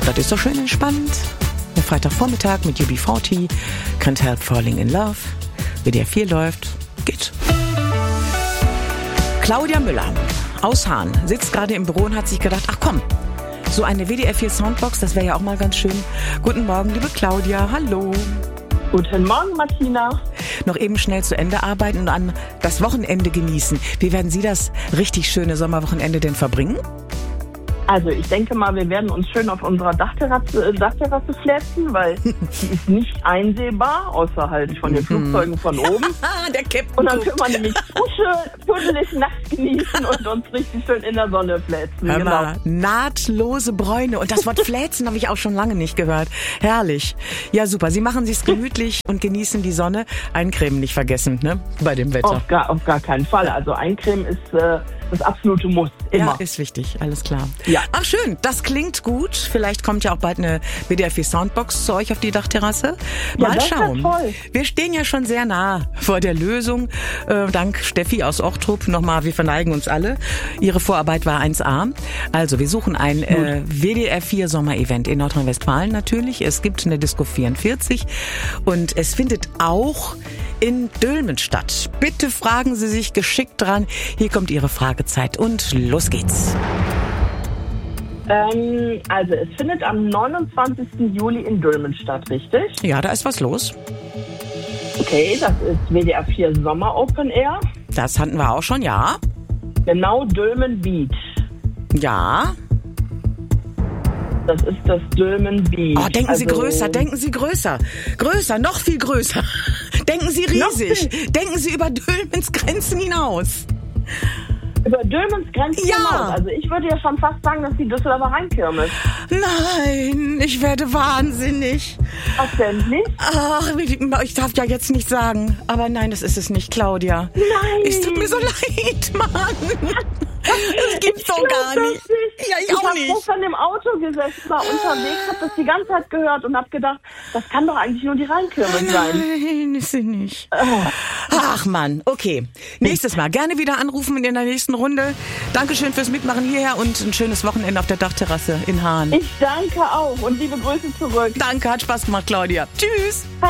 das ist so schön entspannt. Der Freitagvormittag mit UB40, Can't Help Falling in Love. WDR 4 läuft, geht. Claudia Müller aus Hahn sitzt gerade im Büro und hat sich gedacht, ach komm, so eine WDR 4 Soundbox, das wäre ja auch mal ganz schön. Guten Morgen, liebe Claudia, hallo. Guten Morgen, Martina. Noch eben schnell zu Ende arbeiten und an das Wochenende genießen. Wie werden Sie das richtig schöne Sommerwochenende denn verbringen? Also ich denke mal, wir werden uns schön auf unserer Dachterrasse flätzen, weil die ist nicht einsehbar, außer halt von den Flugzeugen von oben. Der Captain. Und dann können wir nämlich kuschelig Nacht genießen und uns richtig schön in der Sonne flätzen. Hör Genau. mal, nahtlose Bräune. Und das Wort fläzen habe ich auch schon lange nicht gehört. Herrlich. Ja, super. Sie machen sich's gemütlich und genießen die Sonne. Eincremen nicht vergessen, ne? Bei dem Wetter. Auf gar keinen Fall. Also Eincremen ist das absolute Muss. Immer. Ja, ist wichtig. Alles klar. Ja. Ach schön, das klingt gut. Vielleicht kommt ja auch bald eine WDR 4 Soundbox zu euch auf die Dachterrasse. Mal das schauen. wär toll. Wir stehen ja schon sehr nah vor der Lösung. Dank Steffi aus Ochtrup nochmal, wir verneigen uns alle. Ihre Vorarbeit war 1A. Also wir suchen ein WDR 4 Sommerevent in Nordrhein-Westfalen natürlich. Es gibt eine Disco 44 und es findet auch in Dülmen statt. Bitte fragen Sie sich geschickt dran. Hier kommt Ihre Fragezeit und los geht's. Also es findet am 29. Juli in Dülmen statt, richtig? Ja, da ist was los. Okay, das ist WDR 4 Sommer Open Air. Das hatten wir auch schon, ja. Genau, Dülmen Beach. Ja. Das ist das Dülmen Beach. Oh, denken Sie größer, denken Sie größer. Größer, noch viel größer. Denken Sie riesig. Denken Sie über Dülmens Grenzen hinaus. Über Dülmens Grenzen Ja. hinaus. Also ich würde ja schon fast sagen, dass die Düsseldorfer Rheinkirmes. Nein, ich werde wahnsinnig. Was denn nicht? Ach, ich darf ja jetzt nicht sagen. Aber nein, das ist es nicht, Claudia. Nein. Es tut mir so leid, Mann. Das gibt's doch gar nicht. Ja, ich auch habe nicht. gestern im Auto gesessen, war unterwegs, habe das die ganze Zeit gehört und habe gedacht, das kann doch eigentlich nur die Rheinkirmes sein. Nein, ist sie nicht. Ach Mann, okay. Nächstes Mal gerne wieder anrufen in der nächsten Runde. Dankeschön fürs Mitmachen hierher und ein schönes Wochenende auf der Dachterrasse in Hahn. Ich danke auch und liebe Grüße zurück. Danke, hat Spaß gemacht, Claudia. Tschüss.